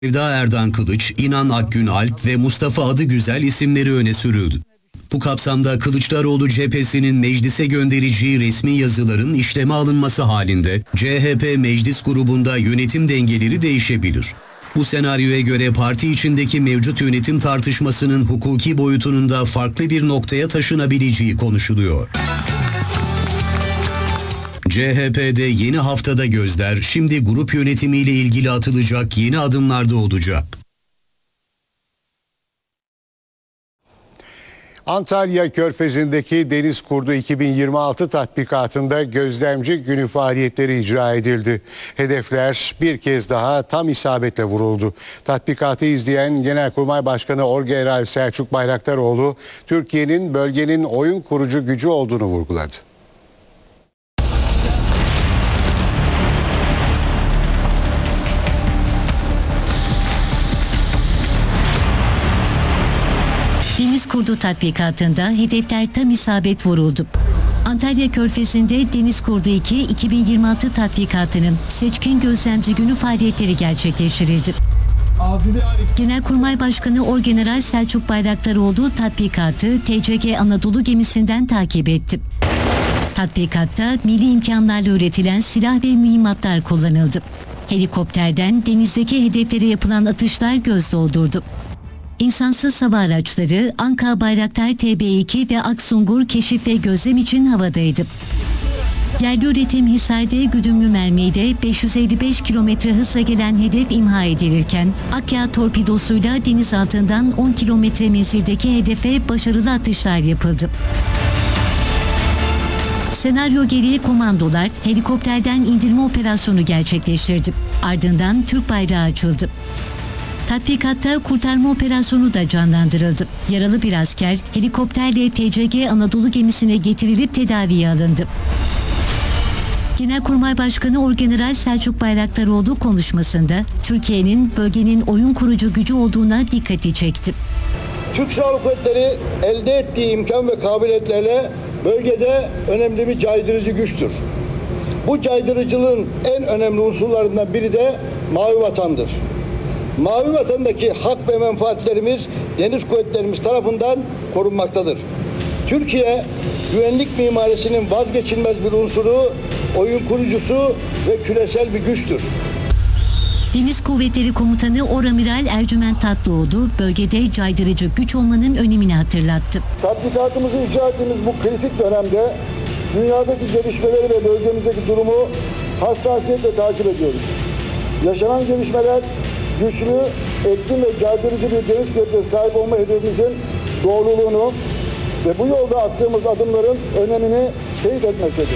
Sevda Erdan Kılıç, İnan Akgün Alp ve Mustafa Adıgüzel isimleri öne sürüldü. Bu kapsamda Kılıçdaroğlu cephesinin meclise göndereceği resmi yazıların işleme alınması halinde CHP meclis grubunda yönetim dengeleri değişebilir. Bu senaryoya göre parti içindeki mevcut yönetim tartışmasının hukuki boyutunun da farklı bir noktaya taşınabileceği konuşuluyor. CHP'de yeni haftada gözler şimdi grup yönetimiyle ilgili atılacak yeni adımlarda olacak. Antalya Körfezi'ndeki Deniz Kurdu 2026 tatbikatında gözlemci günü faaliyetleri icra edildi. Hedefler bir kez daha tam isabetle vuruldu. Tatbikatı izleyen Genelkurmay Başkanı Orgeneral Selçuk Bayraktaroğlu, Türkiye'nin bölgenin oyun kurucu gücü olduğunu vurguladı. Deniz Kurdu tatbikatında hedefler tam isabet vuruldu. Antalya Körfezi'nde Deniz Kurdu 2 2026 tatbikatının seçkin gözlemci günü faaliyetleri gerçekleştirildi. Genelkurmay Başkanı Orgeneral Selçuk Bayraktaroğlu tatbikatı TCG Anadolu gemisinden takip etti. Tatbikatta milli imkanlarla üretilen silah ve mühimmatlar kullanıldı. Helikopterden denizdeki hedeflere yapılan atışlar göz doldurdu. İnsansız hava araçları Anka Bayraktar TB2 ve Aksungur keşif ve gözlem için havadaydı. Yerli üretim Hisar'da güdümlü mermiyle 555 kilometre hızla gelen hedef imha edilirken Akyağ torpidosuyla deniz altından 10 kilometre menzildeki hedefe başarılı atışlar yapıldı. Senaryo gereği komandolar helikopterden indirme operasyonu gerçekleştirdi. Ardından Türk bayrağı açıldı. Tatbikatta kurtarma operasyonu da canlandırıldı. Yaralı bir asker helikopterle TCG Anadolu gemisine getirilip tedaviye alındı. Genelkurmay Başkanı Orgeneral Selçuk Bayraktaroğlu konuşmasında Türkiye'nin bölgenin oyun kurucu gücü olduğuna dikkati çekti. Türk Silahlı Kuvvetleri elde ettiği imkan ve kabiliyetlerle bölgede önemli bir caydırıcı güçtür. Bu caydırıcılığın en önemli unsurlarından biri de Mavi Vatan'dır. Mavi Vatan'daki hak ve menfaatlerimiz deniz kuvvetlerimiz tarafından korunmaktadır. Türkiye, güvenlik mimarisinin vazgeçilmez bir unsuru, oyun kurucusu ve küresel bir güçtür. Deniz Kuvvetleri Komutanı Oramiral Ercüment Tatlıoğlu bölgede caydırıcı güç olmanın önemini hatırlattı. Tatbikatımızı icra ettiğimiz bu kritik dönemde dünyadaki gelişmeleri ve bölgemizdeki durumu hassasiyetle takip ediyoruz. Yaşanan gelişmeler güçlü, etkin ve caydırıcı bir deniz kuvvetine sahip olma hedefimizin doğruluğunu ve bu yolda attığımız adımların önemini teyit etmektedir.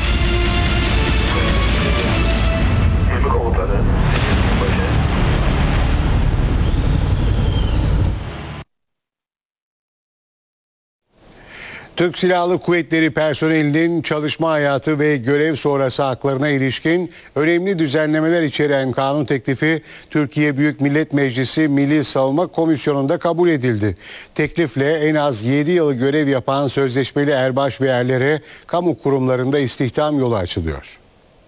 Türk Silahlı Kuvvetleri personelinin çalışma hayatı ve görev sonrası haklarına ilişkin önemli düzenlemeler içeren kanun teklifi Türkiye Büyük Millet Meclisi Milli Savunma Komisyonu'nda kabul edildi. Teklifle en az 7 yıl görev yapan sözleşmeli erbaş ve erlere kamu kurumlarında istihdam yolu açılıyor.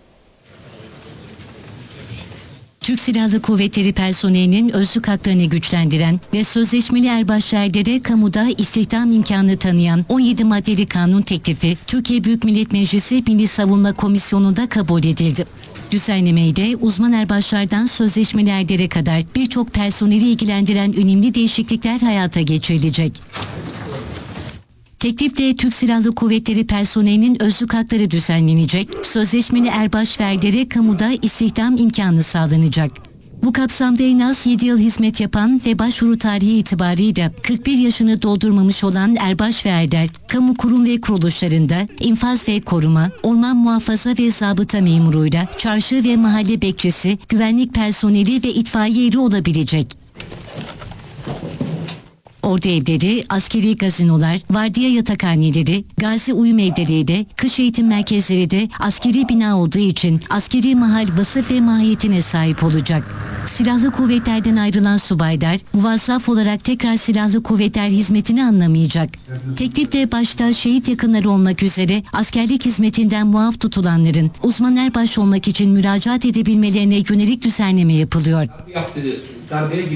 Türk Silahlı Kuvvetleri personelinin özlük haklarını güçlendiren ve sözleşmeli erbaşlarlara kamuda istihdam imkanı tanıyan 17 maddeli kanun teklifi Türkiye Büyük Millet Meclisi Milli Savunma Komisyonu'nda kabul edildi. Düzenlemeyle uzman erbaşlardan sözleşmeli erlere kadar birçok personeli ilgilendiren önemli değişiklikler hayata geçirilecek. Teklifle Türk Silahlı Kuvvetleri personelinin özlük hakları düzenlenecek, sözleşmeli erbaş ve erlere kamuda istihdam imkanı sağlanacak. Bu kapsamda en az 7 yıl hizmet yapan ve başvuru tarihi itibarıyla 41 yaşını doldurmamış olan erbaş ve erler, kamu kurum ve kuruluşlarında infaz ve koruma, orman muhafaza ve zabıta memuruyla çarşı ve mahalle bekçisi, güvenlik personeli ve itfaiye eri olabilecek. Ordu evleri, askeri gazinolar, vardiya yatakhaneleri, gazi uyum evleri de, kış eğitim merkezleri de askeri bina olduğu için askeri mahal vasıf ve mahiyetine sahip olacak. Silahlı kuvvetlerden ayrılan subaylar muvazzaf olarak tekrar silahlı kuvvetler hizmetini anlamayacak. Teklifte başta şehit yakınları olmak üzere askerlik hizmetinden muaf tutulanların uzman erbaş olmak için müracaat edebilmelerine yönelik düzenleme yapılıyor.